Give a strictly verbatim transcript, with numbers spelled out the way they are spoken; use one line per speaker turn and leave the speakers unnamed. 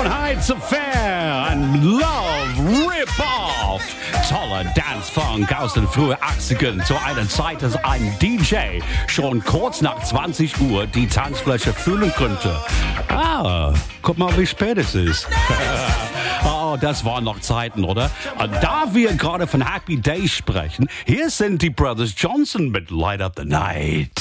von Heights Affair, ein Love Rip-Off. Toller Dance-Funk aus den frühen achtzigern, zu einer Zeit, dass ein D J schon kurz nach zwanzig Uhr die Tanzfläche füllen könnte. Ah, guck mal, wie spät es ist. Oh, das waren noch Zeiten, oder? Da wir gerade von Happy Days sprechen, hier sind die Brothers Johnson mit Light Up the Night.